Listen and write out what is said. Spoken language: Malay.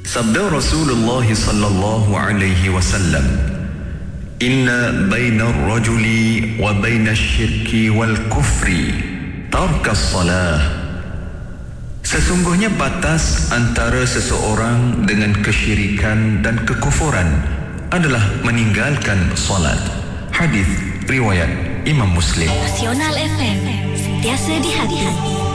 Sabda Rasulullah sallallahu alaihi wasallam, "Inna baina ar-rajuli wa baina asy-syirki wal kufri tarkas salah." Sesungguhnya batas antara seseorang dengan kesyirikan dan kekufuran adalah meninggalkan salat. Hadis riwayat Imam Muslim. Nasional FM, sentiasa di hati.